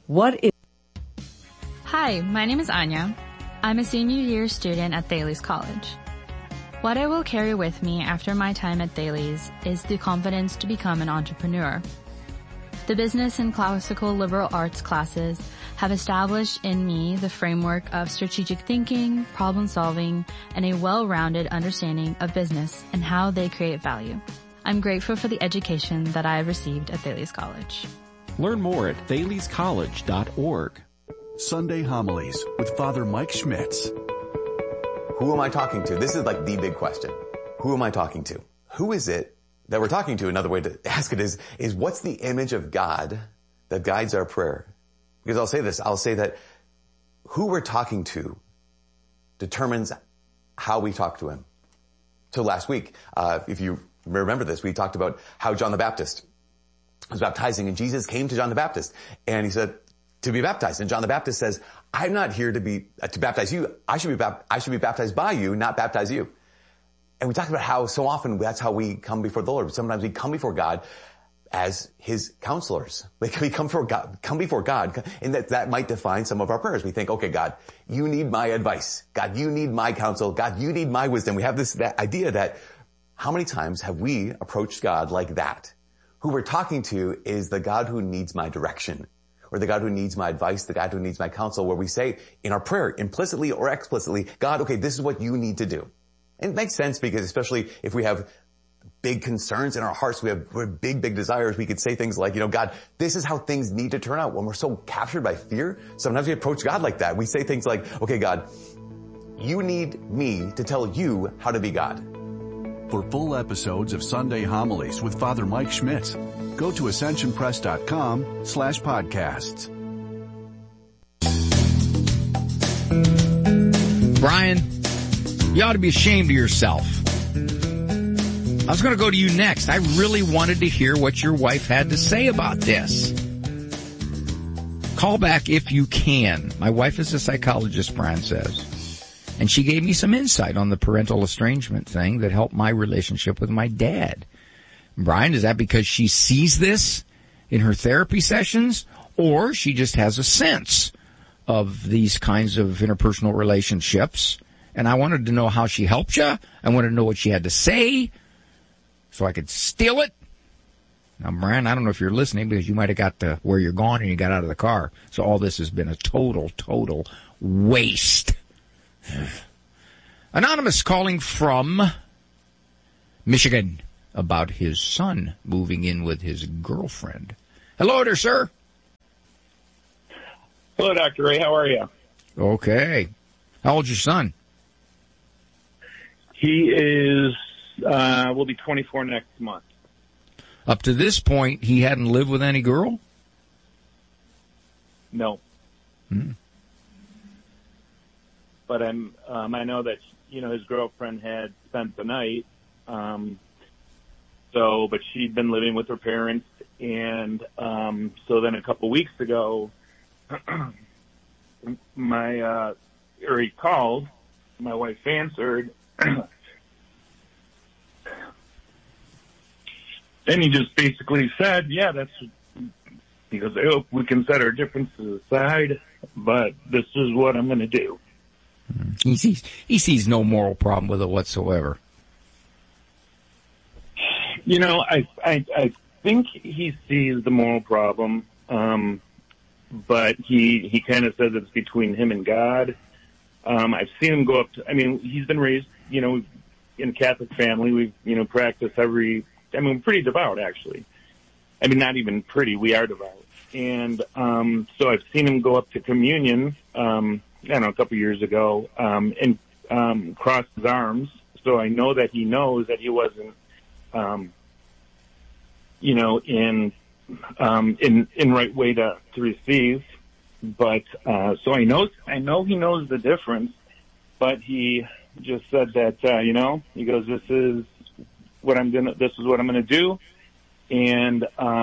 What is... Hi, my name is Anya. I'm a senior year student at Thales College. What I will carry with me after my time at Thales is the confidence to become an entrepreneur. The business and classical liberal arts classes have established in me the framework of strategic thinking, problem solving, and a well-rounded understanding of business and how they create value. I'm grateful for the education that I have received at Thales College. Learn more at thalescollege.org. Sunday Homilies with Father Mike Schmitz. Who am I talking to? This is like the big question. Who am I talking to? Who is it that we're talking to? Another way to ask it is what's the image of God that guides our prayer? Because I'll say that who we're talking to determines how we talk to him. So last week, if you remember this, we talked about how John the Baptist was baptizing, and Jesus came to John the Baptist and he said, to be baptized. And John the Baptist says, I'm not here to baptize you. I should be baptized by you, not baptize you. And we talked about how so often that's how we come before the Lord. Sometimes we come before God as his counselors. We come before God, and that might define some of our prayers. We think, okay, God, you need my advice. God, you need my counsel. God, you need my wisdom. We have that idea that how many times have we approached God like that? Who we're talking to is the God who needs my direction, or the God who needs my advice, the God who needs my counsel, where we say in our prayer, implicitly or explicitly, God, okay, this is what you need to do. And it makes sense because especially if we have big concerns in our hearts, we have big desires, we could say things like, God, this is how things need to turn out. When we're so captured by fear, sometimes we approach God like that. We say things like, okay, God, you need me to tell you how to be God. For full episodes of Sunday Homilies with Father Mike Schmitz, go to ascensionpress.com/podcasts. Brian, you ought to be ashamed of yourself. I was going to go to you next. I really wanted to hear what your wife had to say about this. Call back if you can. My wife is a psychologist, Brian says. And she gave me some insight on the parental estrangement thing that helped my relationship with my dad. Brian, is that because she sees this in her therapy sessions, or she just has a sense of these kinds of interpersonal relationships? And I wanted to know how she helped you. I wanted to know what she had to say so I could steal it. Now, Brian, I don't know if you're listening because you might have got to where you're going and you got out of the car. So all this has been a total waste. Anonymous calling from Michigan about his son moving in with his girlfriend. Hello there, sir. Hello, Dr. Ray. How are you? Okay. How old's your son? He is, will be 24 next month. Up to this point, he hadn't lived with any girl? No. But I know that, his girlfriend had spent the night, but she'd been living with her parents, and so then a couple weeks ago, he called, my wife answered, and he just basically said, he goes, I hope we can set our differences aside, but this is what I'm going to do. He sees no moral problem with it whatsoever. I think he sees the moral problem, but he kind of says it's between him and God. I've seen him go up to, he's been raised, in a Catholic family. We've, practiced pretty devout, actually. Not even pretty, we are devout. And, so I've seen him go up to communion, a couple years ago, and cross his arms. So I know that he knows that he wasn't, in right way to receive. But, so I know he knows the difference, but he just said that, he goes, this is what I'm going to do. And,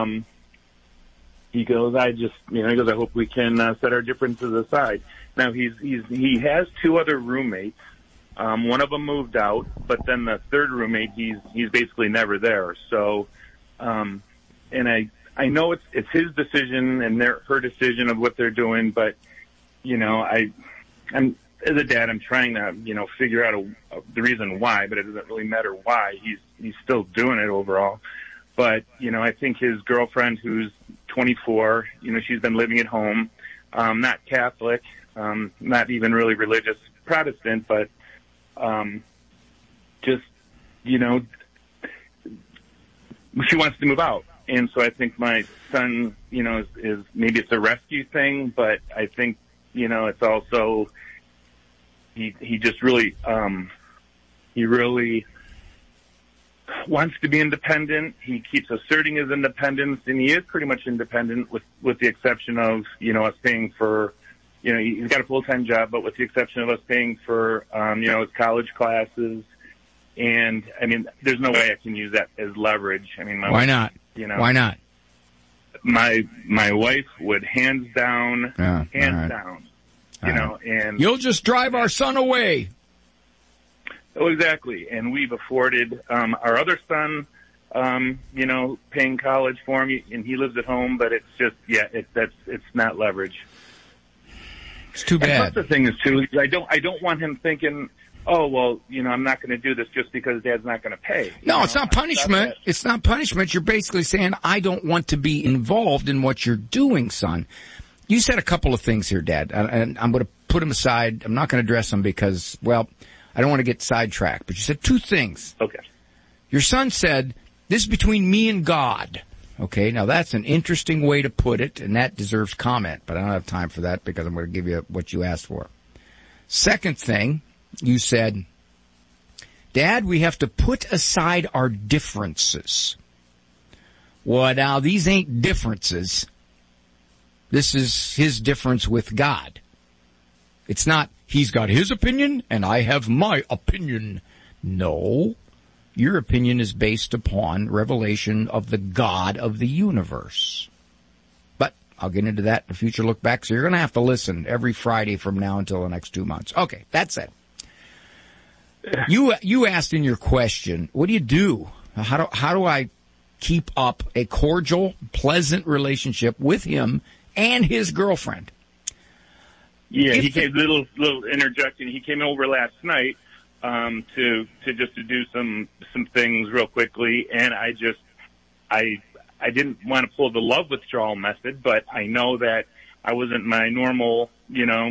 he goes, I hope we can, set our differences aside. Now he has two other roommates. One of them moved out, but then the third roommate, he's basically never there. So, and I know it's his decision and her decision of what they're doing, but, you know, I'm as a dad, I'm trying to, you know, figure out the reason why, but it doesn't really matter why. He's still doing it overall. But, you know, I think his girlfriend, who's 24, you know, she's been living at home, not Catholic, not even really religious Protestant, but just, you know, she wants to move out. And so I think my son, you know, is maybe it's a rescue thing, but I think, you know, it's also he just really he really wants to be independent. He keeps asserting his independence, and he is pretty much independent with the exception of, you know, us paying for, you know, he's got a full-time job, but with the exception of us paying for, you know, his college classes. And I mean, there's no way I can use that as leverage. I mean, why not? You know, why not? My wife would hands down, you know, and you'll just drive our son away. Oh, exactly. And we've afforded, our other son, you know, paying college for him, and he lives at home, but it's just, it's not leverage. It's too bad. And plus the thing is too, I don't want him thinking, oh, well, you know, I'm not going to do this just because Dad's not going to pay. No, it's not punishment. It's not punishment. You're basically saying, I don't want to be involved in what you're doing, son. You said a couple of things here, Dad, and I'm going to put them aside. I'm not going to address them because, well, I don't want to get sidetracked. But you said two things. Okay. Your son said, this is between me and God. Okay, now that's an interesting way to put it, and that deserves comment, but I don't have time for that because I'm going to give you what you asked for. Second thing, you said, Dad, we have to put aside our differences. Well, now, these ain't differences. This is his difference with God. It's not, he's got his opinion and I have my opinion. No. Your opinion is based upon revelation of the God of the universe. But I'll get into that in a future look back, so you're going to have to listen every Friday from now until the next 2 months. Okay, that's it. You asked in your question, what do you do? How do I keep up a cordial, pleasant relationship with him and his girlfriend? Yeah, he came little interjection. He came over last night to do some things real quickly, and I didn't want to pull the love withdrawal method, but I know that I wasn't my normal, you know,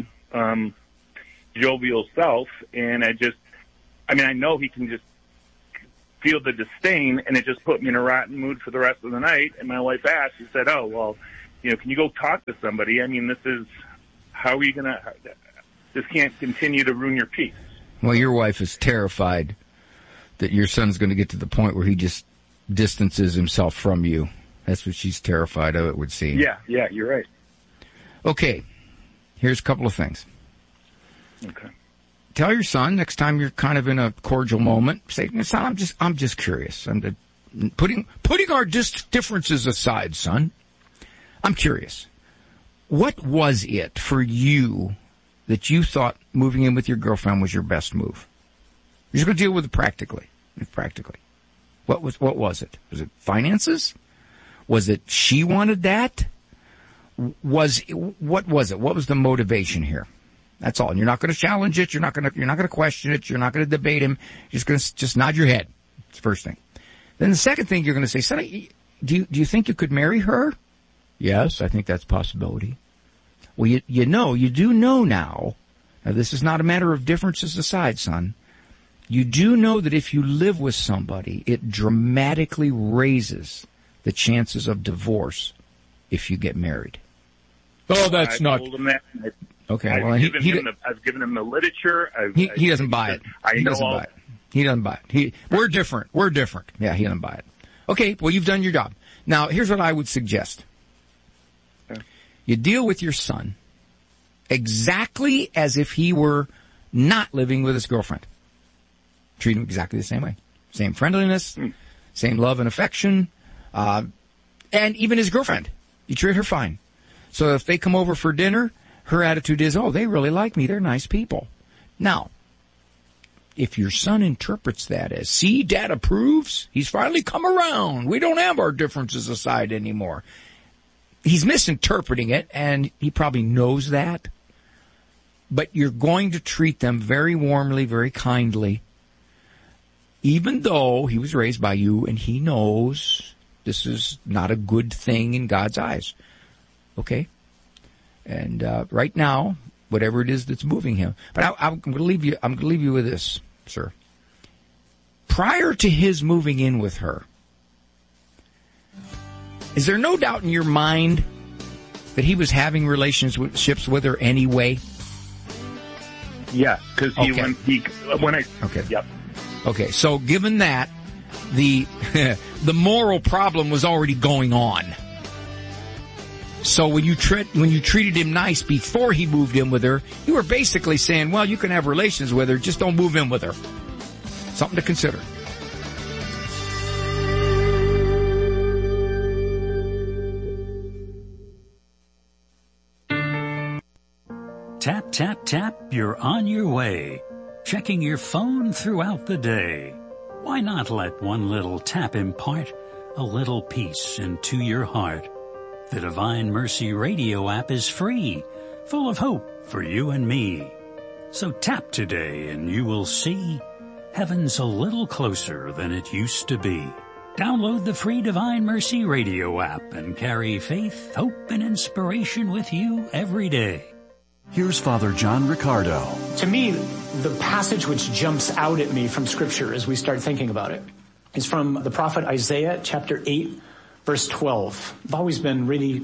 jovial self, and I know he can just feel the disdain, and it just put me in a rotten mood for the rest of the night. And my wife asked, she said, oh, well, you know, can you go talk to somebody? I mean, how are you going to, this can't continue to ruin your peace. Well, your wife is terrified that your son's going to get to the point where he just distances himself from you. That's what she's terrified of, it would seem. Yeah, you're right. Okay, here's a couple of things. Okay. Tell your son next time you're kind of in a cordial moment, say, son, I'm just curious. I'm putting our differences aside, son. I'm curious. What was it for you that you thought moving in with your girlfriend was your best move? You're just going to deal with it practically. What was it? Was it finances? Was it she wanted that? What was it? What was the motivation here? That's all. And you're not going to challenge it. You're not going to question it. You're not going to debate him. You're just going to just nod your head. That's the first thing. Then the second thing you're going to say, son, do you think you could marry her? Yes, I think that's a possibility. Well, you do know now this is not a matter of differences aside, son. You do know that if you live with somebody, it dramatically raises the chances of divorce if you get married. Oh, that's not... Okay, well, I've given him the literature. He doesn't buy it. He doesn't buy it. We're different. Yeah, he doesn't buy it. Okay, well, you've done your job. Now, here's what I would suggest. Okay. You deal with your son exactly as if he were not living with his girlfriend. Treat him exactly the same way. Same friendliness, same love and affection, and even his girlfriend. You treat her fine. So if they come over for dinner, her attitude is, oh, they really like me. They're nice people. Now, if your son interprets that as, see, Dad approves, he's finally come around, we don't have our differences aside anymore, he's misinterpreting it, and he probably knows that. But you're going to treat them very warmly, very kindly, even though he was raised by you and he knows this is not a good thing in God's eyes. Okay? And right now, whatever it is that's moving him. But I'm going to leave you. I'm going to leave you with this, sir. Prior to his moving in with her, is there no doubt in your mind that he was having relationships with her anyway? Yeah, because Okay. Yep. Okay, so given that, the moral problem was already going on. So when you treated him nice before he moved in with her, you were basically saying, well, you can have relations with her, just don't move in with her. Something to consider. Tap, tap, tap, you're on your way. Checking your phone throughout the day. Why not let one little tap impart a little peace into your heart? The Divine Mercy Radio app is free, full of hope for you and me. So tap today and you will see heaven's a little closer than it used to be. Download the free Divine Mercy Radio app and carry faith, hope, and inspiration with you every day. Here's Father John Riccardo. To me, the passage which jumps out at me from Scripture as we start thinking about it is from the prophet Isaiah, chapter 8, verse 12. I've always been really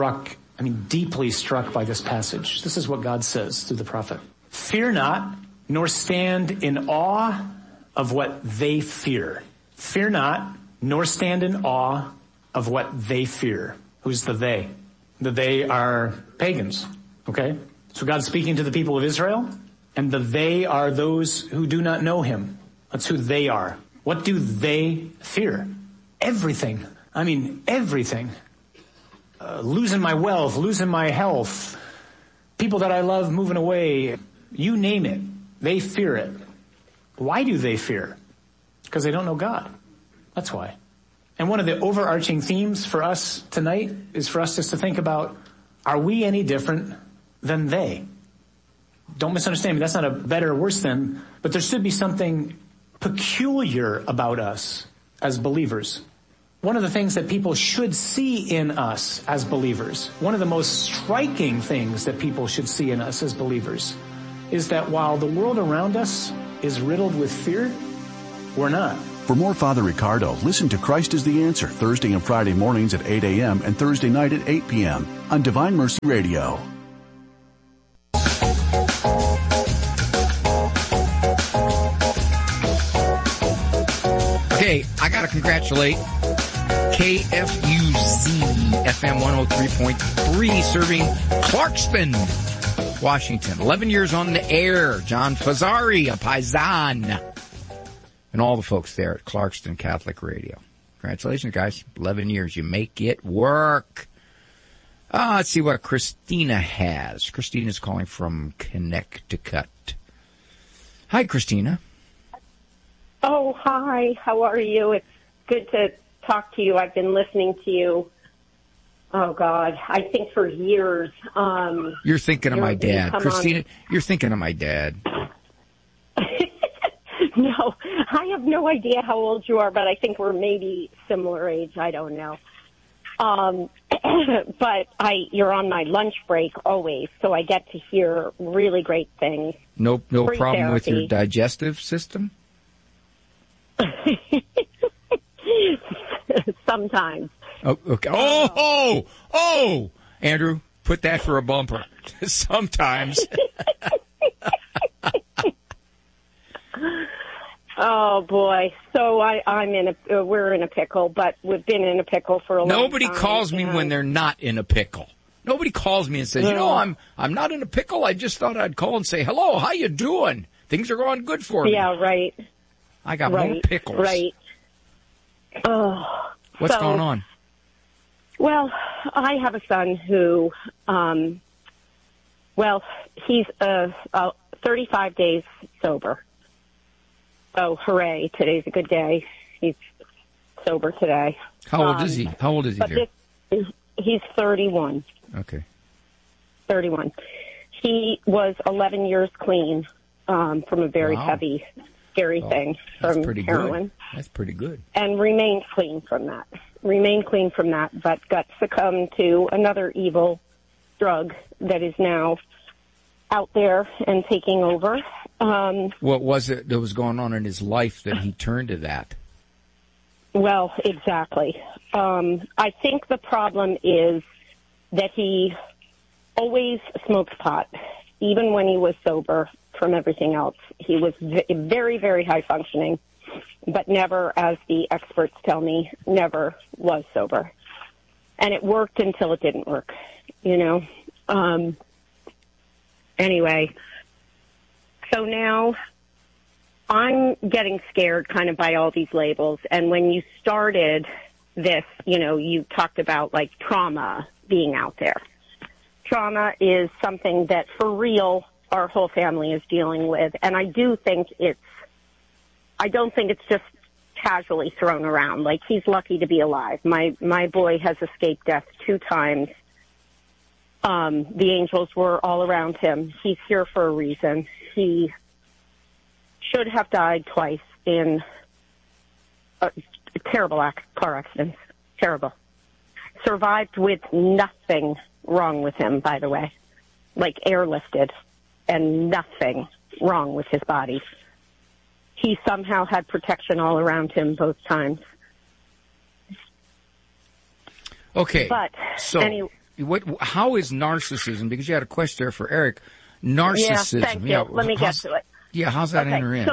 deeply struck by this passage. This is what God says through the prophet. Fear not, nor stand in awe of what they fear. Fear not, nor stand in awe of what they fear. Who's the they? The they are pagans, okay? So God's speaking to the people of Israel, and the they are those who do not know him. That's who they are. What do they fear? Everything. Everything. Losing my wealth, losing my health, people that I love moving away, you name it. They fear it. Why do they fear? Because they don't know God. That's why. And one of the overarching themes for us tonight is for us just to think about, are we any different than they? Don't misunderstand me. That's not a better or worse than, but there should be something peculiar about us as believers. One of the things that people should see in us as believers, one of the most striking things that people should see in us as believers, is that while the world around us is riddled with fear, we're not. For more Father Riccardo, listen to Christ is the Answer Thursday and Friday mornings at 8 a.m. and Thursday night at 8 p.m. on Divine Mercy Radio. Okay, I got to congratulate KFUZ FM 103.3 serving Clarkston, Washington. 11 years on the air. John Fazzari, a paisan. And all the folks there at Clarkston Catholic Radio. Congratulations, guys. 11 years. You make it work. Let's see what Christina has. Christina's calling from Connecticut. Hi, Christina. Oh, hi. How are you? It's good to talk to you. I've been listening to you. Oh, God. I think for years. You're thinking of my dad. Christina, you're thinking of my dad. No, I have no idea how old you are, but I think we're maybe similar age. I don't know. But you're on my lunch break always, so I get to hear really great things. No Free problem therapy. with your digestive system? Sometimes. Oh, okay. Oh! Andrew, put that for a bumper. Sometimes. Oh boy! So we're in a pickle, but we've been in a pickle for a long time. Nobody calls me when they're not in a pickle. Nobody calls me and says, I'm not in a pickle. I just thought I'd call and say, hello, how you doing? Things are going good for me. Yeah, right. I got more pickles. Right. Oh. What's going on? Well, I have a son who, he's 35 days sober. Oh, hooray. Today's a good day. He's sober today. How old is he? How old is he, dear? He's 31. Okay. 31. He was 11 years clean from a very heavy, scary thing from heroin. Good. That's pretty good. And remained clean from that. But got succumbed to another evil drug that is now out there and taking over. What was it that was going on in his life that he turned to that? Well, exactly. I think the problem is that he always smoked pot, even when he was sober from everything else. He was very, very high functioning, but never, as the experts tell me, never was sober. And it worked until it didn't work, you know. Anyway, so now I'm getting scared kind of by all these labels. And when you started this, you know, you talked about like trauma being out there. Trauma is something that for real our whole family is dealing with. And I don't think it's just casually thrown around. Like, he's lucky to be alive. My boy has escaped death 2 times. The angels were all around him. He's here for a reason. He should have died twice in terrible car accidents. Terrible. Survived with nothing wrong with him, by the way. Like airlifted and nothing wrong with his body. He somehow had protection all around him both times. Okay. But so how is narcissism, because you had a question there for Eric, narcissism. Yeah, thank you. Let me get to it. Yeah, how's that enter in? So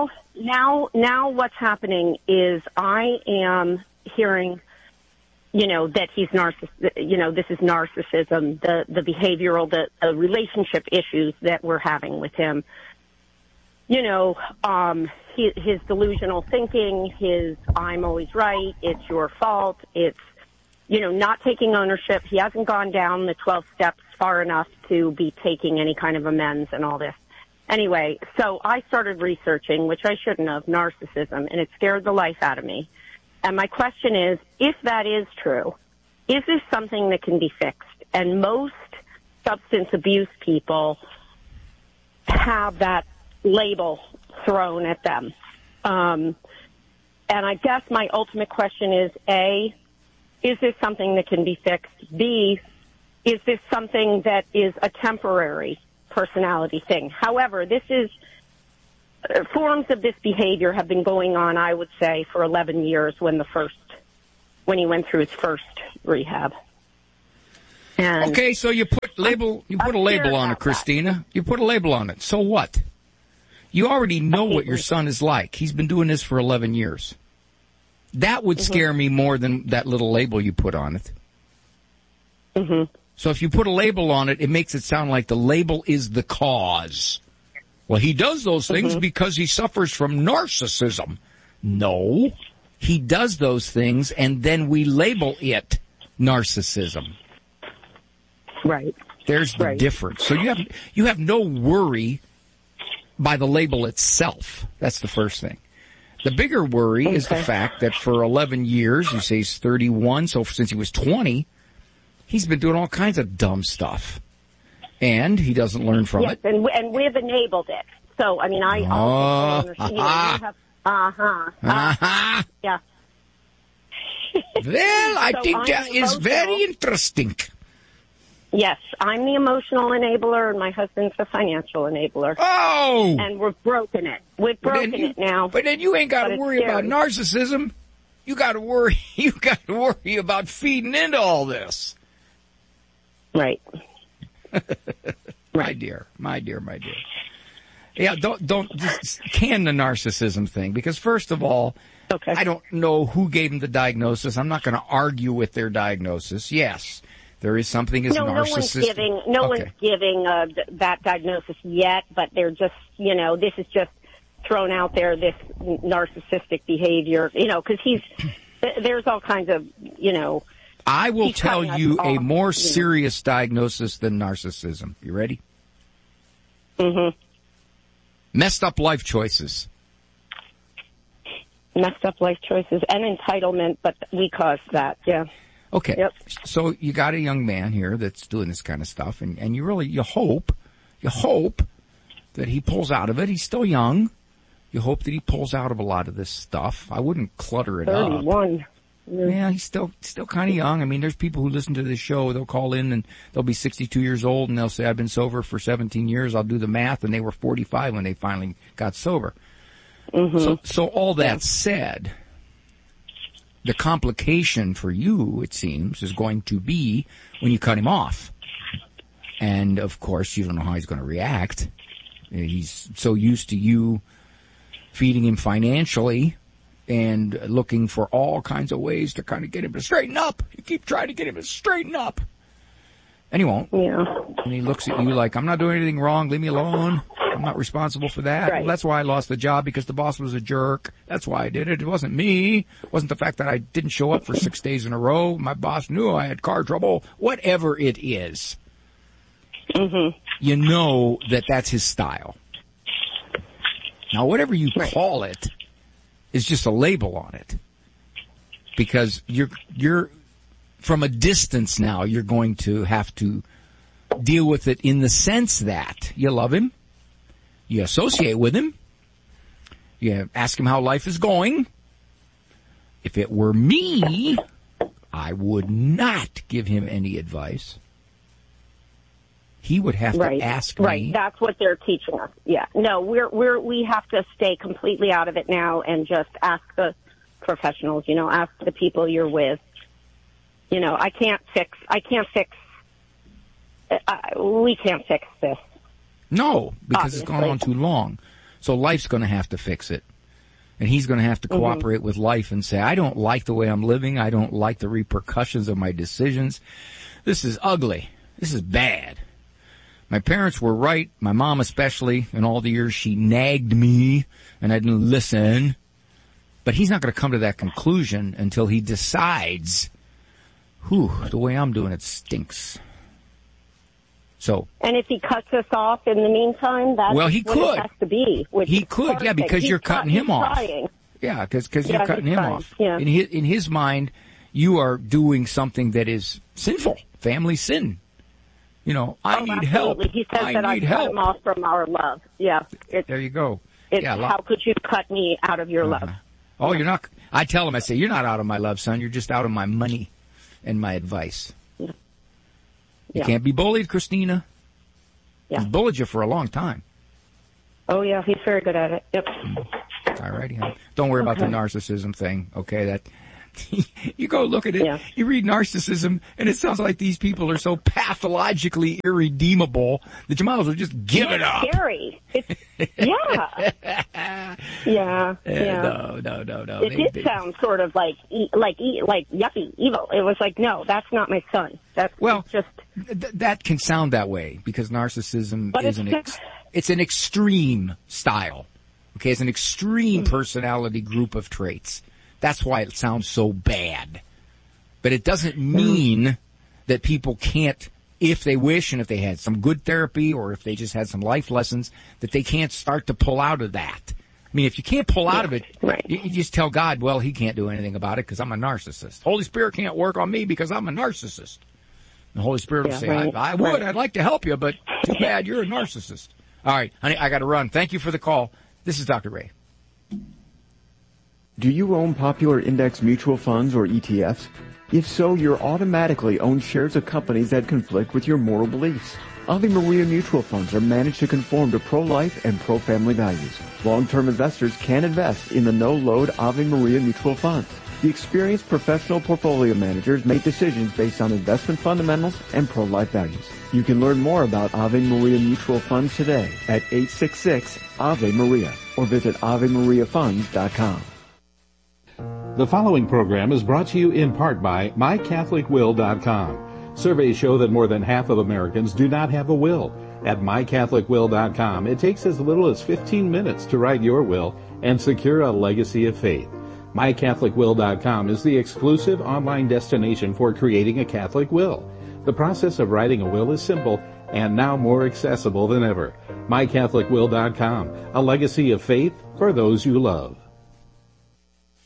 now what's happening is I am hearing, you know, that he's this is narcissism, the behavioral, the relationship issues that we're having with him. You know, his delusional thinking, his I'm always right, it's your fault, it's, you know, not taking ownership. He hasn't gone down the 12 steps far enough to be taking any kind of amends and all this. Anyway, so I started researching, which I shouldn't have, narcissism, and it scared the life out of me. And my question is, if that is true, is this something that can be fixed? And most substance abuse people have that label thrown at them. And I guess my ultimate question is, A, is this something that can be fixed? B, is this something that is a temporary personality thing? However, this is forms of this behavior have been going on, I would say, for 11 years when he went through his first rehab. And okay, so you put a label on it, Christina. You put a label on it. So what? You already know what your son is like. He's been doing this for 11 years. That would scare me more than that little label you put on it. Mm-hmm. So if you put a label on it, it makes it sound like the label is the cause. Well, he does those things because he suffers from narcissism. No, he does those things, and then we label it narcissism. Right. There's the difference. So you have no worry by the label itself. That's the first thing. The bigger worry is the fact that for 11 years, you say he's 31, so since he was 20, he's been doing all kinds of dumb stuff. And he doesn't learn from it. And we've enabled it. So, I mean, I also understand. Yeah. Well, I think that is very interesting. Yes, I'm the emotional enabler, and my husband's the financial enabler. Oh! And we've broken it. We've broken it now. But then you ain't got to worry about narcissism. You got to worry. You got to worry about feeding into all this. Right. My dear. Yeah, don't just can the narcissism thing, because first of all, I don't know who gave him the diagnosis. I'm not going to argue with their diagnosis. Yes, there is something as narcissistic. No one's giving that diagnosis yet, but they're just, you know, this is just thrown out there, this narcissistic behavior, you know, because there's all kinds of, you know. I will tell you a more serious diagnosis than narcissism. You ready? Mm-hmm. Messed up life choices. messed up life choices and entitlement, but we caused that, yeah. Okay. Yep. So you got a young man here that's doing this kind of stuff, and you hope that he pulls out of it. He's still young. You hope that he pulls out of a lot of this stuff. I wouldn't clutter it 31. up. Yeah, he's still kind of young. I mean, there's people who listen to this show. They'll call in and they'll be 62 years old and they'll say, I've been sober for 17 years. I'll do the math. And they were 45 when they finally got sober. Mm-hmm. So all that said, the complication for you, it seems, is going to be when you cut him off. And of course, you don't know how he's going to react. He's so used to you feeding him financially and looking for all kinds of ways to kind of get him to straighten up. You keep trying to get him to straighten up. And he won't. Yeah. And he looks at you like, I'm not doing anything wrong. Leave me alone. I'm not responsible for that. Right. Well, that's why I lost the job, because the boss was a jerk. That's why I did it. It wasn't me. It wasn't the fact that I didn't show up for 6 days in a row. My boss knew I had car trouble. Whatever it is. Mm-hmm. You know that that's his style. Now, whatever you call it is just a label on it. Because you're from a distance now, you're going to have to deal with it in the sense that you love him, you associate with him, you ask him how life is going. If it were me, I would not give him any advice. He would have to ask me. Right, that's what they're teaching us. Yeah, no, we have to stay completely out of it now and just ask the professionals. Ask the people you're with. We can't fix this. No, because obviously. It's gone on too long. So life's going to have to fix it. And he's going to have to cooperate with life and say, I don't like the way I'm living. I don't like the repercussions of my decisions. This is ugly. This is bad. My parents were right, my mom especially, in all the years she nagged me and I didn't listen. But he's not going to come to that conclusion until he decides, the way I'm doing it stinks. So. And if he cuts us off in the meantime, that's what it has to be. He could, perfect. yeah, because you're cutting him off. Trying. Yeah, because you're cutting him off. Yeah. In his mind, you are doing something that is sinful, family sin. I need help. He says that I cut him off from our love. Yeah. There you go. How could you cut me out of your love? Oh, you're not. I tell him, I say, you're not out of my love, son. You're just out of my money and my advice. Yeah. You can't be bullied, Christina. Yeah. He's bullied you for a long time. Oh, yeah. He's very good at it. Yep. All righty, honey. Don't worry about the narcissism thing, okay? That you go look at it, you read narcissism, and it sounds like these people are so pathologically irredeemable that you might as well just give it up. Scary. Yeah. No. It did sound sort of like yucky, evil. It was like, no, that's not my son. That can sound that way because narcissism is it's an extreme style. Okay, it's an extreme personality group of traits. That's why it sounds so bad. But it doesn't mean that people can't, if they wish and if they had some good therapy or if they just had some life lessons, that they can't start to pull out of that. I mean, if you can't pull out of it, you just tell God, well, he can't do anything about it because I'm a narcissist. Holy Spirit can't work on me because I'm a narcissist. The Holy Spirit will say, I would. I'd like to help you, but too bad you're a narcissist. All right, honey, I got to run. Thank you for the call. This is Dr. Ray. Do you own popular index mutual funds or ETFs? If so, you're automatically own shares of companies that conflict with your moral beliefs. Ave Maria mutual funds are managed to conform to pro-life and pro-family values. Long-term investors can invest in the no-load Ave Maria mutual funds. The experienced professional portfolio managers make decisions based on investment fundamentals and pro-life values. You can learn more about Ave Maria mutual funds today at 866-AVE-MARIA or visit AveMariaFunds.com. The following program is brought to you in part by MyCatholicWill.com. Surveys show that more than half of Americans do not have a will. At MyCatholicWill.com, it takes as little as 15 minutes to write your will and secure a legacy of faith. MyCatholicWill.com is the exclusive online destination for creating a Catholic will. The process of writing a will is simple and now more accessible than ever. MyCatholicWill.com, a legacy of faith for those you love.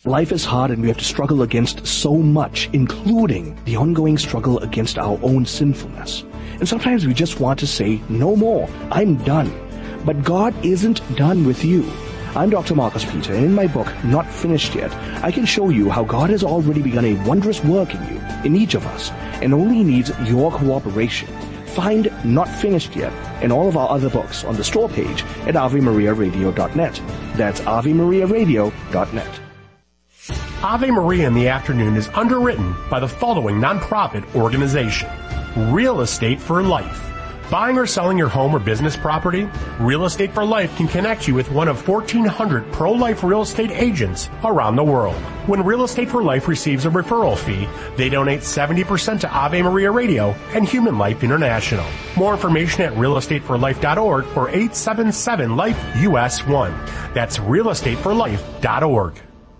Life is hard and we have to struggle against so much, including the ongoing struggle against our own sinfulness. And sometimes we just want to say, no more, I'm done. But God isn't done with you. I'm Dr. Marcus Peter, and in my book, Not Finished Yet, I can show you how God has already begun a wondrous work in you, in each of us, and only needs your cooperation. Find Not Finished Yet and all of our other books on the store page at AveMariaRadio.net. That's AveMariaRadio.net. Ave Maria in the Afternoon is underwritten by the following nonprofit organization. Real Estate for Life. Buying or selling your home or business property? Real Estate for Life can connect you with one of 1,400 pro-life real estate agents around the world. When Real Estate for Life receives a referral fee, they donate 70% to Ave Maria Radio and Human Life International. More information at realestateforlife.org or 877-LIFE-US1. That's realestateforlife.org.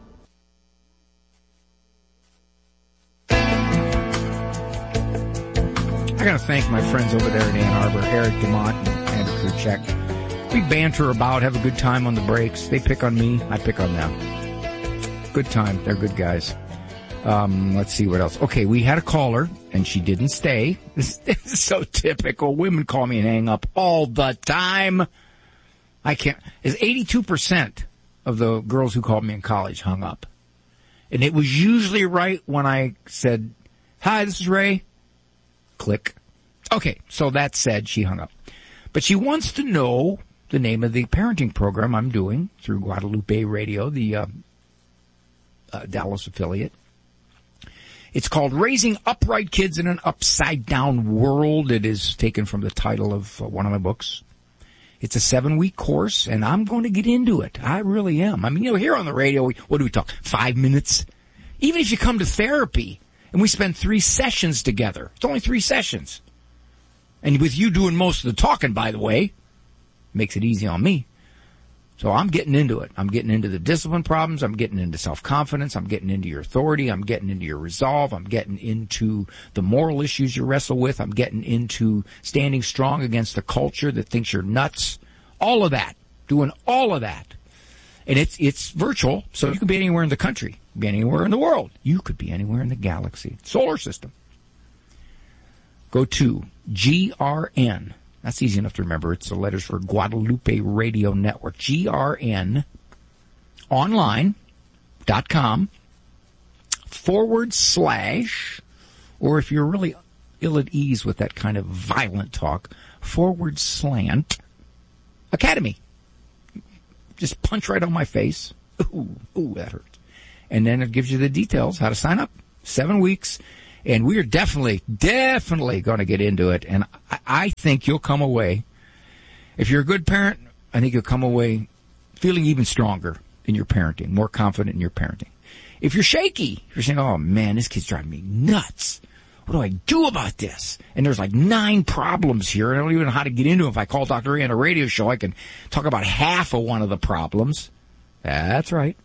I got to thank my friends over there in Ann Arbor, Eric DeMont and Andrew Kurchek. We banter about, have a good time on the breaks. They pick on me, I pick on them. Good time. They're good guys. Let's see what else. Okay, we had a caller, and she didn't stay. This is so typical. Women call me and hang up all the time. I can't. It's 82% of the girls who called me in college hung up. And it was usually right when I said, hi, this is Ray. Click. Okay, so that said, she hung up. But she wants to know the name of the parenting program I'm doing through Guadalupe Radio, the Dallas affiliate. It's called Raising Upright Kids in an Upside-Down World. It is taken from the title of one of my books. It's a 7-week course, and I'm going to get into it. I really am. I mean, here on the radio, what do we talk? 5 minutes? Even if you come to therapy, and we spend 3 sessions together. It's only 3 sessions. And with you doing most of the talking, by the way, makes it easy on me. So I'm getting into it. I'm getting into the discipline problems. I'm getting into self-confidence. I'm getting into your authority. I'm getting into your resolve. I'm getting into the moral issues you wrestle with. I'm getting into standing strong against a culture that thinks you're nuts. All of that. Doing all of that. And it's virtual, so you can be anywhere in the country. Be anywhere in the world. You could be anywhere in the galaxy. Solar system. Go to GRN. That's easy enough to remember. It's the letters for Guadalupe Radio Network. GRN online.com / or if you're really ill at ease with that kind of violent talk, / Academy. Just punch right on my face. Ooh, that hurts. And then it gives you the details, how to sign up. 7 weeks. And we are definitely going to get into it. And I think you'll come away, if you're a good parent, I think you'll come away feeling even stronger in your parenting, more confident in your parenting. If you're shaky, if you're saying, oh man, this kid's driving me nuts. What do I do about this? And there's like 9 problems here. I don't even know how to get into them. If I call Dr. Ray on a radio show, I can talk about half of one of the problems. That's right.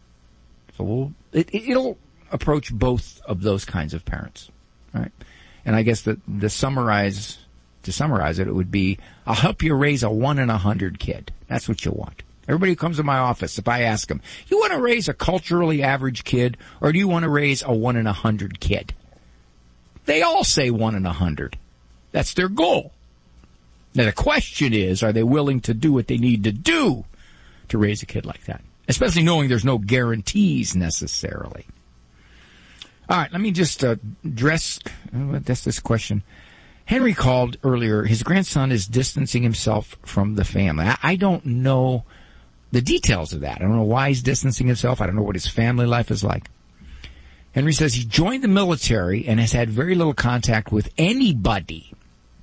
So it'll approach both of those kinds of parents, right? And I guess to summarize it, it would be, I'll help you raise a 1 in 100 kid. That's what you want. Everybody who comes to my office, if I ask them, you want to raise a culturally average kid, or do you want to raise a 1 in 100 kid? They all say 1 in 100. That's their goal. Now the question is, are they willing to do what they need to do to raise a kid like that? Especially knowing there's no guarantees necessarily. All right, let me just address this question. Henry called earlier. His grandson is distancing himself from the family. I don't know the details of that. I don't know why he's distancing himself. I don't know what his family life is like. Henry says he joined the military and has had very little contact with anybody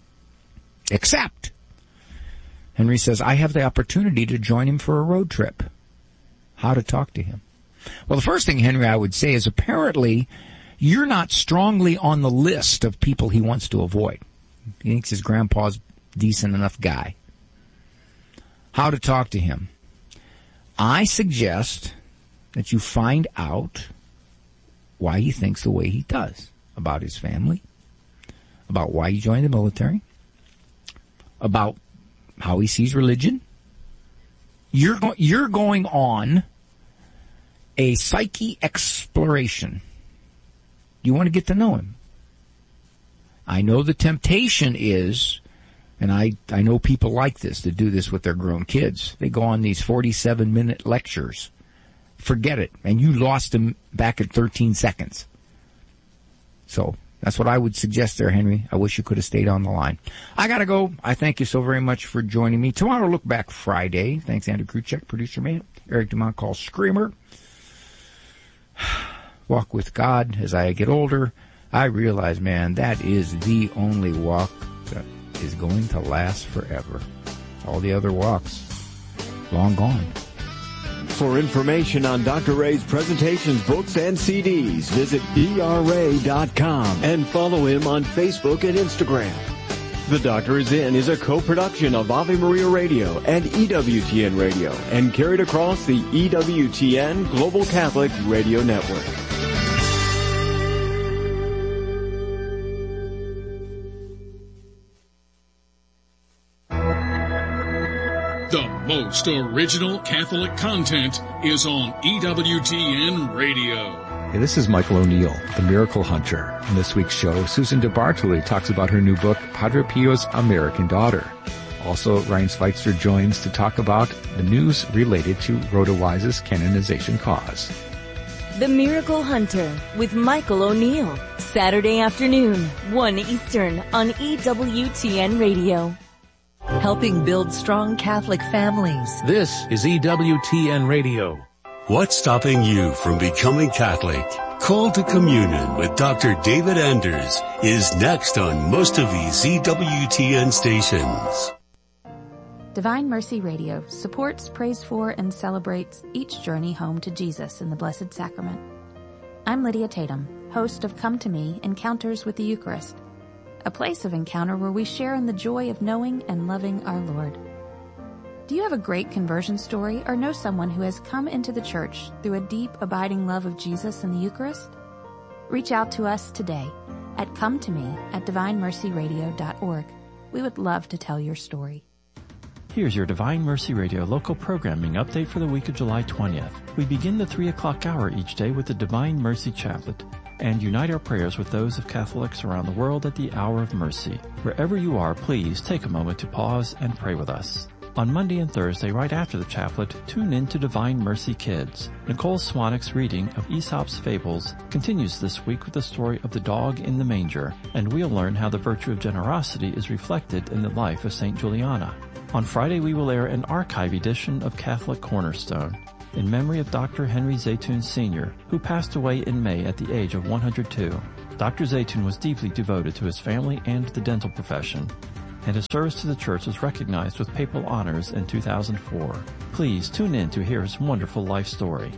except. Henry says, I have the opportunity to join him for a road trip. How to talk to him? Well, the first thing, Henry, I would say is apparently you're not strongly on the list of people he wants to avoid. He thinks his grandpa's a decent enough guy. How to talk to him? I suggest that you find out why he thinks the way he does about his family, about why he joined the military, about how he sees religion. You're going on a psyche exploration. You want to get to know him. I know the temptation is, and I know people like this that do this with their grown kids. They go on these 47-minute lectures. Forget it. And you lost them back at 13 seconds. So that's what I would suggest there, Henry. I wish you could have stayed on the line. I gotta go. I thank you so very much for joining me. Tomorrow, Look Back Friday. Thanks, Andrew Kruchek, producer man. Eric Dumont calls Screamer. Walk with God. As I get older, I realize, man, that is the only walk that is going to last forever. All the other walks, long gone. For information on Dr. Ray's presentations, books, and CDs, visit drray.com and follow him on Facebook and Instagram. The Doctor Is In is a co-production of Ave Maria Radio and EWTN Radio and carried across the EWTN Global Catholic Radio Network. The most original Catholic content is on EWTN Radio. Hey, this is Michael O'Neill, the Miracle Hunter. On this week's show, Susan DeBartoli talks about her new book, Padre Pio's American Daughter. Also, Ryan Schweitzer joins to talk about the news related to Rhoda Wise's canonization cause. The Miracle Hunter with Michael O'Neill. Saturday afternoon, 1 Eastern on EWTN Radio. Helping build strong Catholic families. This is EWTN Radio. What's stopping you from becoming Catholic? Call to Communion with Dr. David Anders is next on most of these EWTN stations. Divine Mercy Radio supports, prays for, and celebrates each journey home to Jesus in the Blessed Sacrament. I'm Lydia Tatum, host of Come to Me, Encounters with the Eucharist, a place of encounter where we share in the joy of knowing and loving our Lord. Do you have a great conversion story or know someone who has come into the church through a deep, abiding love of Jesus and the Eucharist? Reach out to us today at cometome@divinemercyradio.org. We would love to tell your story. Here's your Divine Mercy Radio local programming update for the week of July 20th. We begin the 3 o'clock hour each day with the Divine Mercy Chaplet and unite our prayers with those of Catholics around the world at the hour of mercy. Wherever you are, please take a moment to pause and pray with us. On Monday and Thursday, right after the chaplet, tune in to Divine Mercy Kids. Nicole Swanwick's reading of Aesop's Fables continues this week with the story of the dog in the manger, and we'll learn how the virtue of generosity is reflected in the life of St. Juliana. On Friday, we will air an archive edition of Catholic Cornerstone in memory of Dr. Henry Zaytoun Sr., who passed away in May at the age of 102. Dr. Zaytoun was deeply devoted to his family and the dental profession, and his service to the church was recognized with papal honors in 2004. Please tune in to hear his wonderful life story.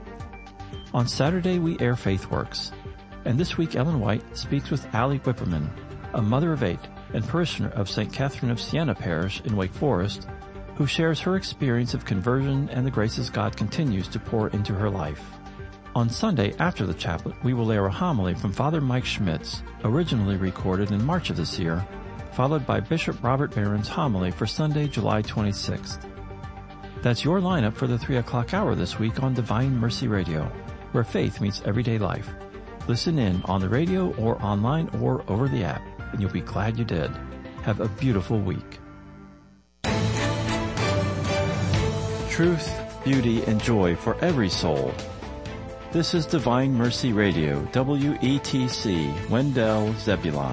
On Saturday, we air FaithWorks, and this week Ellen White speaks with Allie Whipperman, a mother of 8 and parishioner of St. Catherine of Siena Parish in Wake Forest, who shares her experience of conversion and the graces God continues to pour into her life. On Sunday, after the chaplet, we will air a homily from Father Mike Schmitz, originally recorded in March of this year, followed by Bishop Robert Barron's homily for Sunday, July 26th. That's your lineup for the 3 o'clock hour this week on Divine Mercy Radio, where faith meets everyday life. Listen in on the radio or online or over the app, and you'll be glad you did. Have a beautiful week. Truth, beauty, and joy for every soul. This is Divine Mercy Radio, WETC, Wendell, Zebulon.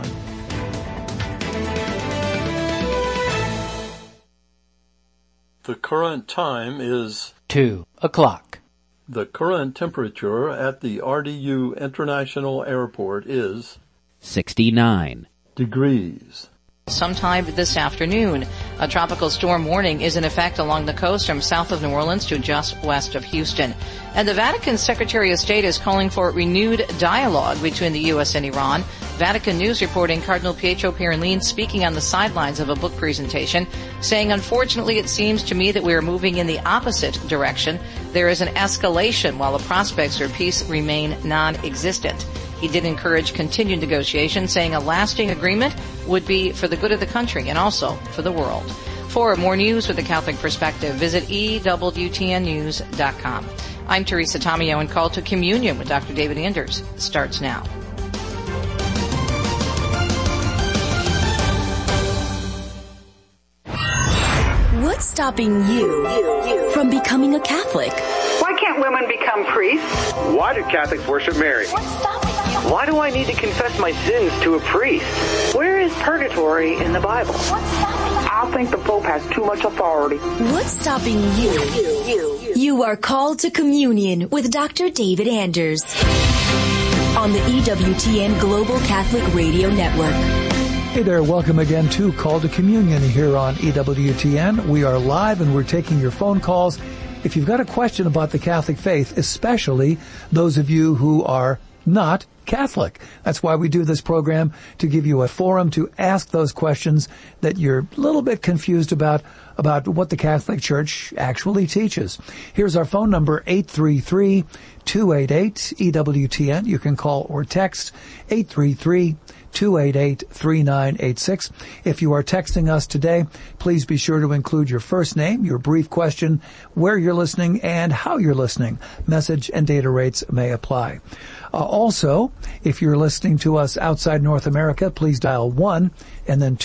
The current time is 2 o'clock. The current temperature at the RDU International Airport is 69 degrees. Sometime this afternoon, a tropical storm warning is in effect along the coast from south of New Orleans to just west of Houston. And the Vatican Secretary of State is calling for renewed dialogue between the U.S. and Iran. Vatican News reporting Cardinal Pietro Parolin speaking on the sidelines of a book presentation, saying, "Unfortunately, it seems to me that we are moving in the opposite direction. There is an escalation while the prospects for peace remain non-existent." He did encourage continued negotiations, saying a lasting agreement would be for the good of the country and also for the world. For more news with a Catholic perspective, visit EWTNnews.com. I'm Teresa Tomeo, and Call to Communion with Dr. David Anders starts now. What's stopping you from becoming a Catholic? Why can't women become priests? Why do Catholics worship Mary? What's stopping you? Why do I need to confess my sins to a priest? Where is purgatory in the Bible? What's stopping you? I think the Pope has too much authority. What's stopping you? You are called to communion with Dr. David Anders on the EWTN Global Catholic Radio Network. Hey there, welcome again to Call to Communion here on EWTN. We are live and we're taking your phone calls. If you've got a question about the Catholic faith, especially those of you who are not Catholic. That's why we do this program, to give you a forum to ask those questions that you're a little bit confused about what the Catholic Church actually teaches. Here's our phone number, 833-288-EWTN. You can call or text 833-288-3986. If you are texting us today, please be sure to include your first name, your brief question, where you're listening, and how you're listening. Message and data rates may apply. Also, if you're listening to us outside North America, please dial 1 and then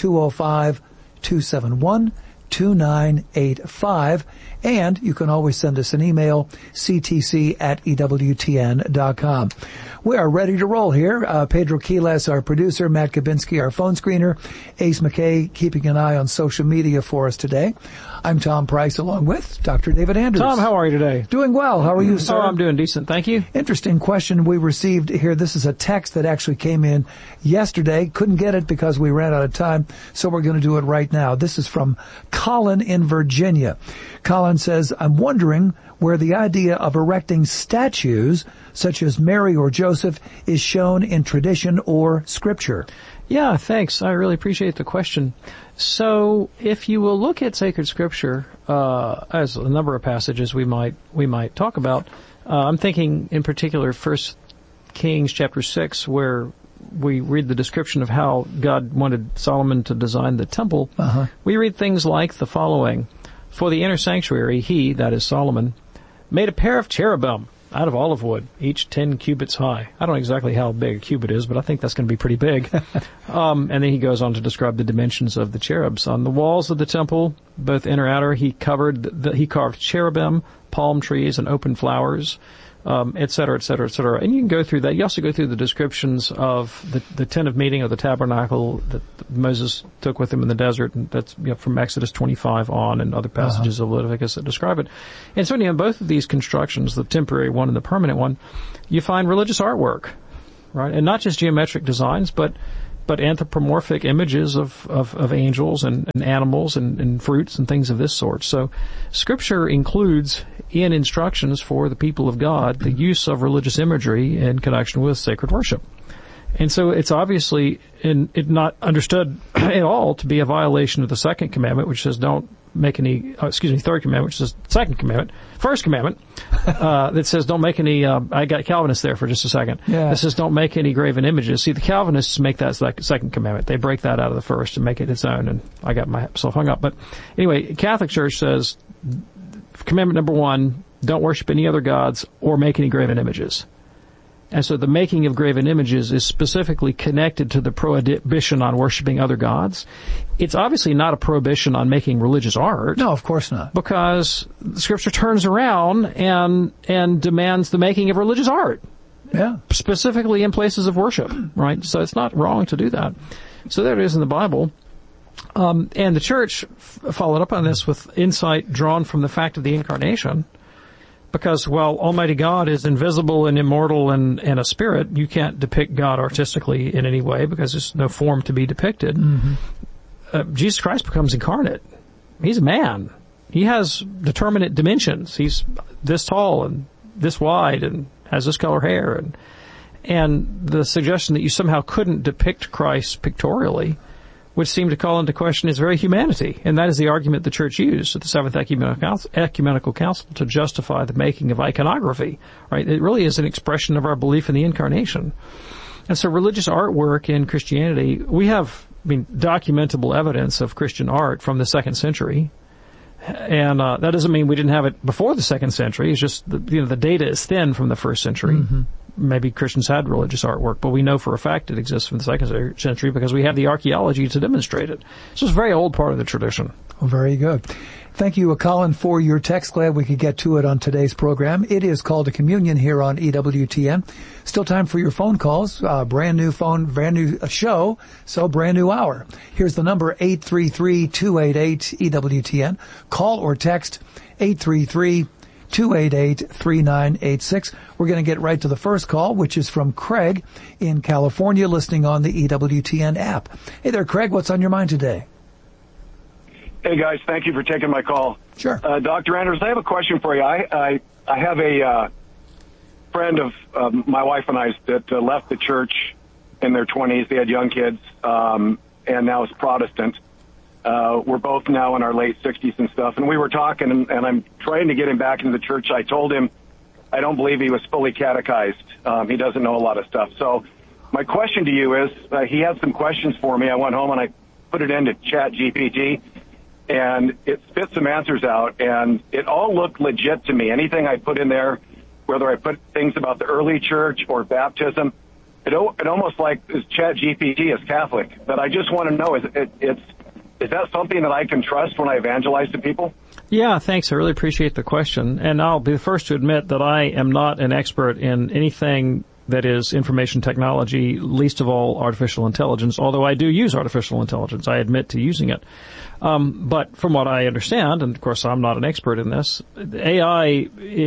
205-271-2985. And you can always send us an email, ctc@ewtn.com. We are ready to roll here. Pedro Quiles, our producer, Matt Kabinski, our phone screener, Ace McKay keeping an eye on social media for us today. I'm Tom Price along with Dr. David Anders. Tom, how are you today? Doing well. How are you, sir? Oh, I'm doing decent. Thank you. Interesting question we received here. This is a text that actually came in yesterday. Couldn't get it because we ran out of time, so we're going to do it right now. This is from Colin in Virginia. Colin says, I'm wondering where the idea of erecting statues, such as Mary or Joseph, is shown in tradition or scripture. Yeah, thanks. I really appreciate the question. So, if you will look at sacred scripture, as a number of passages we might talk about, I'm thinking in particular 1 Kings chapter 6, where we read the description of how God wanted Solomon to design the temple. We read things like the following. For the inner sanctuary, he, that is Solomon, made a pair of cherubim out of olive wood, each 10 cubits high. I don't know exactly how big a cubit is, but I think that's going to be pretty big. And then he goes on to describe the dimensions of the cherubs. On the walls of the temple, both inner and outer, he carved cherubim, palm trees, and open flowers, et cetera, et cetera, et cetera. And you can go through that. You also go through the descriptions of the tent of meeting, or the tabernacle that Moses took with him in the desert, and that's from Exodus 25 on, and other passages of Leviticus that describe it. And so in both of these constructions, the temporary one and the permanent one, you find religious artwork, right? And not just geometric designs, but anthropomorphic images of angels and animals and fruits and things of this sort. So Scripture includes in instructions for the people of God the use of religious imagery in connection with sacred worship. And so it's obviously not understood at all to be a violation of the second commandment, which says don't make any, third commandment, which says second commandment, first commandment, that says don't make any, I got Calvinists there for just a second. Yeah. That says don't make any graven images. See, the Calvinists make that second commandment. They break that out of the first and make it its own, and I got myself hung up. But anyway, Catholic Church says, commandment number 1, don't worship any other gods or make any graven images. And so the making of graven images is specifically connected to the prohibition on worshiping other gods. It's obviously not a prohibition on making religious art. No, of course not. Because the Scripture turns around and demands the making of religious art. Yeah. Specifically in places of worship, right? So it's not wrong to do that. So there it is in the Bible. And the Church followed up on this with insight drawn from the fact of the Incarnation. Because while Almighty God is invisible and immortal and a spirit, you can't depict God artistically in any way because there's no form to be depicted. Jesus Christ becomes incarnate. He's a man. He has determinate dimensions. He's this tall and this wide and has this color hair. And the suggestion that you somehow couldn't depict Christ pictorially would seem to call into question his very humanity. And that is the argument the Church used at the Seventh Ecumenical Council to justify the making of iconography, right? It really is an expression of our belief in the Incarnation. And so religious artwork in Christianity, we have, documentable evidence of Christian art from the 2nd century. And that doesn't mean we didn't have it before the 2nd century. It's just the data is thin from the 1st century. Mm-hmm. Maybe Christians had religious artwork, but we know for a fact it exists from the 2nd century because we have the archaeology to demonstrate it. So it's a very old part of the tradition. Well, very good. Thank you, Colin, for your text. Glad we could get to it on today's program. It is Call to Communion here on EWTN. Still time for your phone calls. Brand new show, so brand new hour. Here's the number, 833-288-EWTN. Call or text 833-288-3986. We're going to get right to the first call, which is from Craig in California, listening on the EWTN app. Hey there, Craig. What's on your mind today? Hey, guys. Thank you for taking my call. Sure. Dr. Anders, I have a question for you. I have a friend of my wife and I that left the church in their 20s. They had young kids, and now is Protestant. We're both now in our late 60s and stuff. And we were talking, and I'm trying to get him back into the church. I told him I don't believe he was fully catechized. He doesn't know a lot of stuff. So my question to you is, he had some questions for me. I went home and I put it into ChatGPT. And it spit some answers out, and it all looked legit to me. Anything I put in there, whether I put things about the early church or baptism, it almost like is ChatGPT is Catholic. But I just want to know, is that something that I can trust when I evangelize to people? Yeah, thanks. I really appreciate the question. And I'll be the first to admit that I am not an expert in anything that is information technology, least of all artificial intelligence, although I do use artificial intelligence. I admit to using it. But from what I understand, and of course I'm not an expert in this, AI,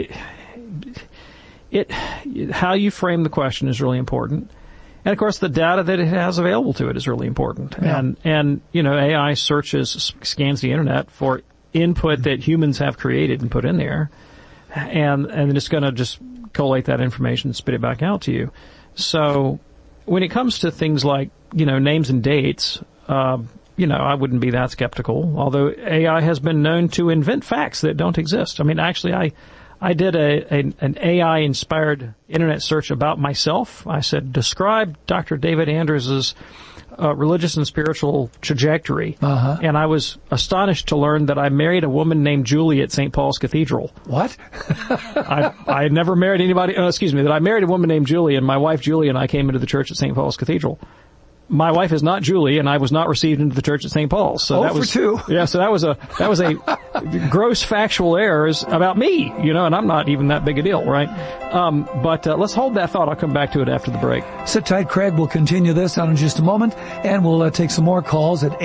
how you frame the question is really important. And of course the data that it has available to it is really important. Yeah. And AI scans the internet for input that humans have created and put in there. And then it's going to just collate that information and spit it back out to you. So when it comes to things like, names and dates, I wouldn't be that skeptical, although AI has been known to invent facts that don't exist. I mean, actually, I did an AI-inspired internet search about myself. I said, describe Dr. David Anders' religious and spiritual trajectory. Uh-huh. And I was astonished to learn that I married a woman named Julie at St. Paul's Cathedral. What? I had never married anybody, that I married a woman named Julie, and my wife Julie and I came into the church at St. Paul's Cathedral. My wife is not Julie, and I was not received into the church at St. Paul's. So that was 2. Yeah, so that was a gross factual errors about me, and I'm not even that big a deal, right? But let's hold that thought. I'll come back to it after the break. Sit tight, Craig. We'll continue this on in just a moment, and we'll take some more calls at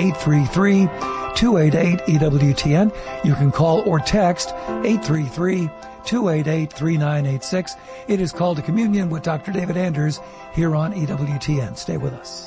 833-288-EWTN. You can call or text 833-288-3986. It is Called to Communion with Dr. David Anders here on EWTN. Stay with us.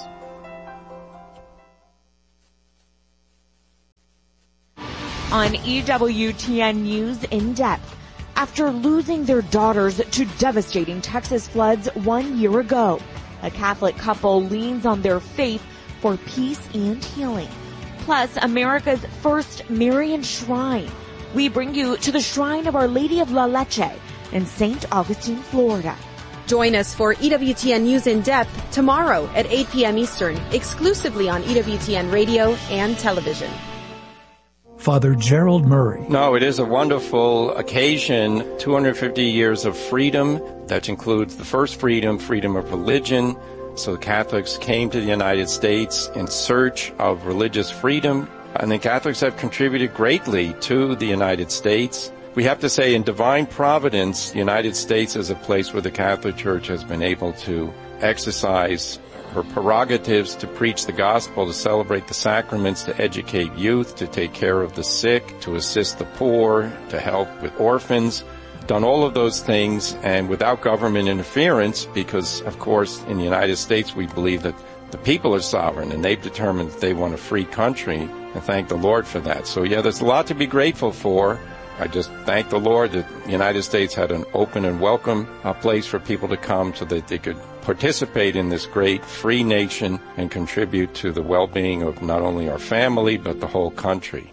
On EWTN News in Depth, after losing their daughters to devastating Texas floods 1 year ago, a Catholic couple leans on their faith for peace and healing. Plus, America's first Marian shrine. We bring you to the Shrine of Our Lady of La Leche in St. Augustine, Florida. Join us for EWTN News in Depth tomorrow at 8 p.m. Eastern, exclusively on EWTN Radio and television. Father Gerald Murray. No, it is a wonderful occasion. 250 years of freedom. That includes the first freedom of religion. So Catholics came to the United States in search of religious freedom. And the Catholics have contributed greatly to the United States. We have to say, in divine providence, the United States is a place where the Catholic Church has been able to exercise her prerogatives to preach the gospel, to celebrate the sacraments, to educate youth, to take care of the sick, to assist the poor, to help with orphans. Done all of those things, and without government interference, because, of course, in the United States we believe that the people are sovereign, and they've determined that they want a free country, and thank the Lord for that. So, yeah, there's a lot to be grateful for. I just thank the Lord that the United States had an open and welcome place for people to come so that they could participate in this great free nation and contribute to the well-being of not only our family, but the whole country.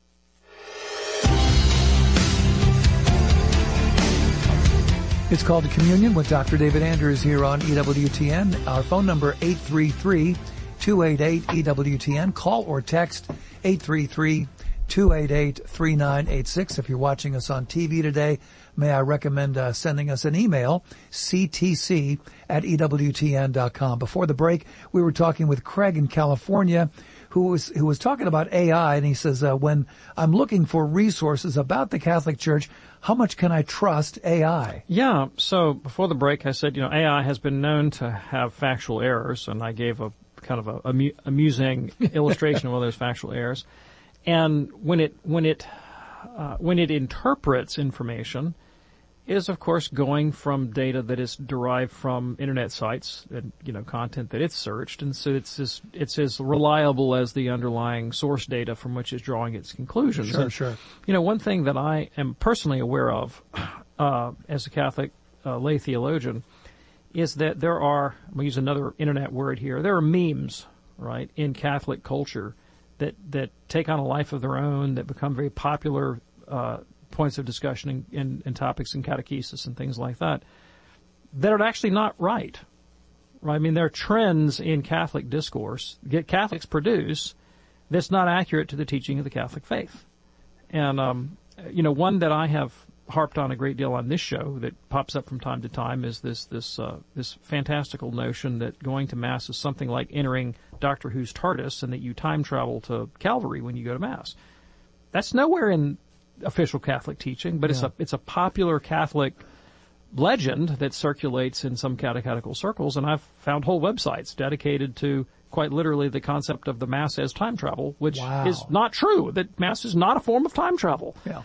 It's Called to Communion with Dr. David Anders here on EWTN. Our phone number, 833-288-EWTN. Call or text 833 288-3986. If you're watching us on TV today, may I recommend sending us an email, ctc@ewtn.com. Before the break, we were talking with Craig in California, who was talking about AI, and he says, when I'm looking for resources about the Catholic Church, how much can I trust AI? Yeah, so before the break I said, AI has been known to have factual errors, and I gave a kind of a amusing illustration of one of those factual errors. And when it interprets information, it is of course going from data that is derived from internet sites and content that it's searched, and so it's as reliable as the underlying source data from which it's drawing its conclusions. Sure. One thing that I am personally aware of as a Catholic lay theologian is that there are, I'm going to use another internet word here, there are memes, right, in Catholic culture that take on a life of their own, that become very popular points of discussion and topics in catechesis and things like that are actually not right. I mean, there are trends in Catholic discourse that Catholics produce that's not accurate to the teaching of the Catholic faith. And, one that I have harped on a great deal on this show that pops up from time to time is this fantastical notion that going to Mass is something like entering Doctor Who's TARDIS and that you time travel to Calvary when you go to Mass. That's nowhere in official Catholic teaching, but it's a popular Catholic legend that circulates in some catechetical circles, and I've found whole websites dedicated to quite literally the concept of the Mass as time travel, which is not true. That Mass is not a form of time travel. Yeah.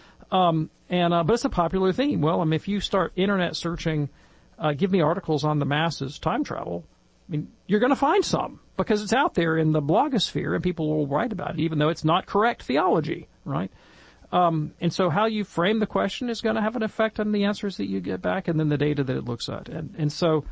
But it's a popular theme. Well, if you start internet searching, give me articles on the Mass as time travel, you're going to find some because it's out there in the blogosphere and people will write about it, even though it's not correct theology, right? And so how you frame the question is going to have an effect on the answers that you get back and then the data that it looks at. And so,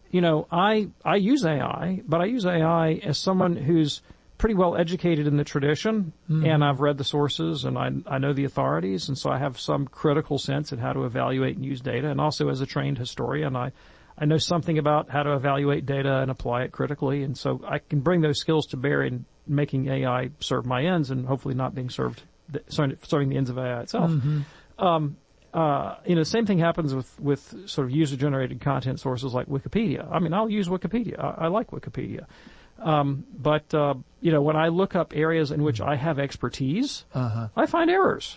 I use AI, but I use AI as someone who's pretty well educated in the tradition, and I've read the sources, and I know the authorities, and so I have some critical sense at how to evaluate and use data. And also as a trained historian, I know something about how to evaluate data and apply it critically, and so I can bring those skills to bear in making AI serve my ends and hopefully not being serving the ends of AI itself. Same thing happens with sort of user-generated content sources like Wikipedia. I'll use Wikipedia. I like Wikipedia. But when I look up areas in which I have expertise, I find errors.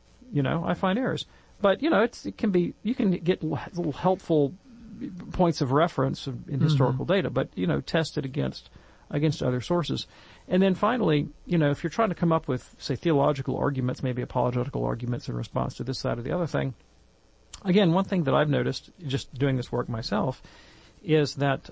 But, it can be, you can get little helpful points of reference in historical data, but, test it against other sources. And then finally, if you're trying to come up with, say, theological arguments, maybe apologetical arguments in response to this, that, or the other thing, again, one thing that I've noticed just doing this work myself is that,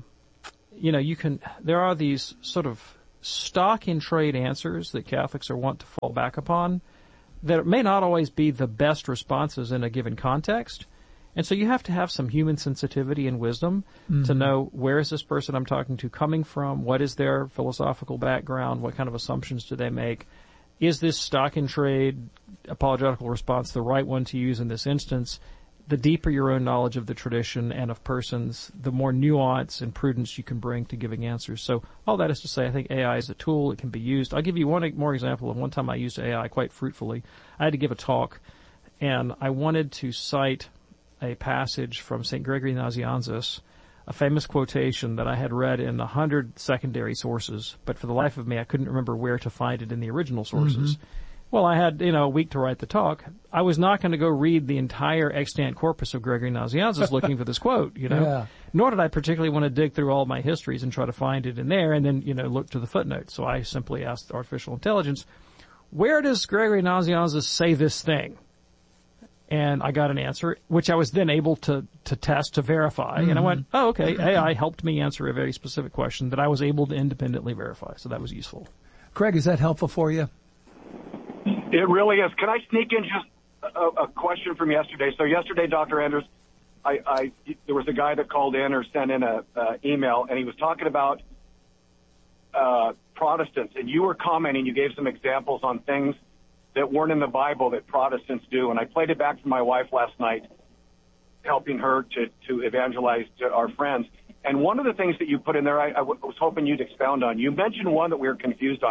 there are these sort of stock in trade answers that Catholics are wont to fall back upon that may not always be the best responses in a given context. And so you have to have some human sensitivity and wisdom to know where is this person I'm talking to coming from, what is their philosophical background, what kind of assumptions do they make, is this stock in trade apologetical response the right one to use in this instance? The deeper your own knowledge of the tradition and of persons, the more nuance and prudence you can bring to giving answers. So all that is to say, I think AI is a tool. It can be used. I'll give you one more example of one time I used AI quite fruitfully. I had to give a talk, and I wanted to cite a passage from St. Gregory Nazianzus, a famous quotation that I had read in 100 secondary sources, but for the life of me I couldn't remember where to find it in the original sources. Well, I had, a week to write the talk. I was not going to go read the entire extant corpus of Gregory Nazianzus looking for this quote, Yeah. Nor did I particularly want to dig through all my histories and try to find it in there and then, look to the footnotes. So I simply asked artificial intelligence, where does Gregory Nazianzus say this thing? And I got an answer, which I was then able to test, to verify. And I went, oh, okay, AI helped me answer a very specific question that I was able to independently verify. So that was useful. Craig, is that helpful for you? It really is. Can I sneak in just a question from yesterday? So yesterday, Dr. Anders, there was a guy that called in or sent in a email, and he was talking about Protestants, and you were commenting, you gave some examples on things that weren't in the Bible that Protestants do, and I played it back for my wife last night, helping her to evangelize to our friends. And one of the things that you put in there, I was hoping you'd expound on. You mentioned one that we were confused on.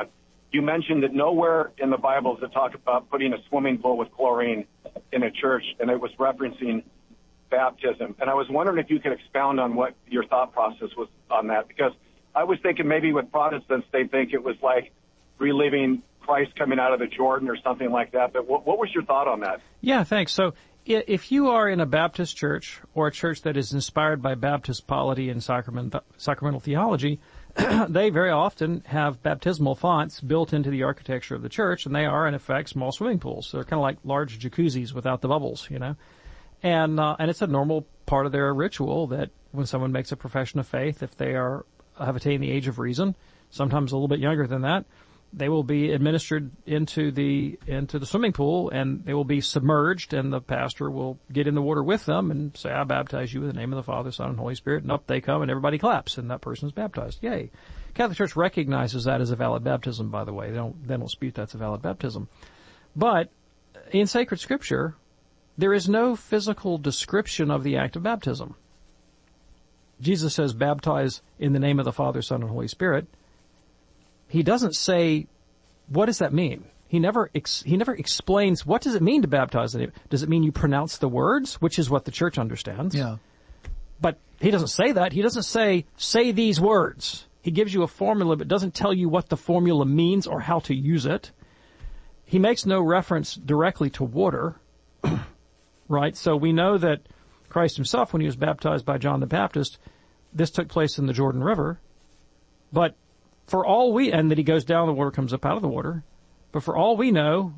you mentioned that nowhere in the Bible does it talk about putting a swimming pool with chlorine in a church, and it was referencing baptism. And I was wondering if you could expound on what your thought process was on that, because I was thinking maybe with Protestants they think it was like reliving Christ coming out of the Jordan or something like that. But what was your thought on that? Yeah, thanks. So if you are in a Baptist church or a church that is inspired by Baptist polity and sacramental theology, they very often have baptismal fonts built into the architecture of the church, and they are, in effect, small swimming pools. So they're kind of like large jacuzzis without the bubbles, you know. And it's a normal part of their ritual that when someone makes a profession of faith, if they have attained the age of reason, sometimes a little bit younger than that, they will be administered into the swimming pool, and they will be submerged, and the pastor will get in the water with them and say, I baptize you in the name of the Father, Son, and Holy Spirit, and up they come, and everybody claps, and that person is baptized. Yay. Catholic Church recognizes that as a valid baptism, by the way. They don't dispute that's a valid baptism. But in sacred scripture, there is no physical description of the act of baptism. Jesus says, baptize in the name of the Father, Son, and Holy Spirit. He doesn't say, what does that mean? He never explains, what does it mean to baptize? Does it mean you pronounce the words, which is what the church understands? Yeah. But he doesn't say that. He doesn't say these words. He gives you a formula, but doesn't tell you what the formula means or how to use it. He makes no reference directly to water, right? So we know that Christ himself, when he was baptized by John the Baptist, this took place in the Jordan River, but for all and that he goes down, the water comes up out of the water. But for all we know,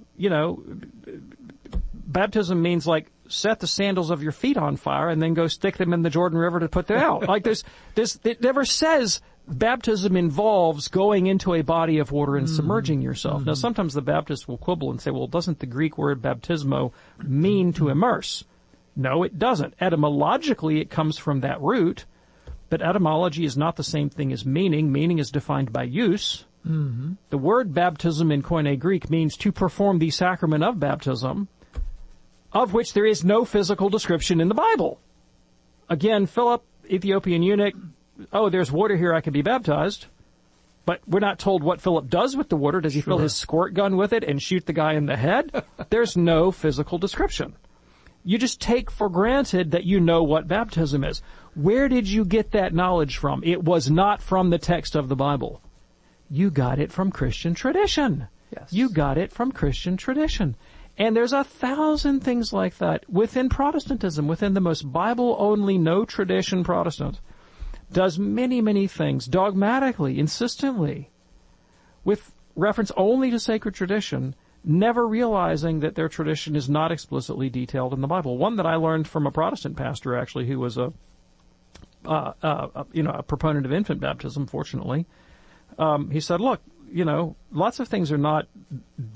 baptism means like set the sandals of your feet on fire and then go stick them in the Jordan River to put them out. Like it never says baptism involves going into a body of water and submerging yourself. Now, sometimes the Baptists will quibble and say, well, doesn't the Greek word baptismo mean to immerse? No, it doesn't. Etymologically, it comes from that root. But etymology is not the same thing as meaning. Meaning is defined by use. Mm-hmm. The word baptism in Koine Greek means to perform the sacrament of baptism, of which there is no physical description in the Bible. Again, Philip, Ethiopian eunuch, there's water here, I can be baptized. But we're not told what Philip does with the water. Does he fill his squirt gun with it and shoot the guy in the head? There's no physical description. You just take for granted that you know what baptism is. Where did you get that knowledge from? It was not from the text of the Bible. You got it from Christian tradition. Yes. You got it from Christian tradition. And there's 1,000 things like that within Protestantism, within the most Bible-only, no-tradition Protestant, does many, many things dogmatically, insistently, with reference only to sacred tradition, never realizing that their tradition is not explicitly detailed in the Bible. One that I learned from a Protestant pastor, actually, who was a proponent of infant baptism, fortunately. He said, look, lots of things are not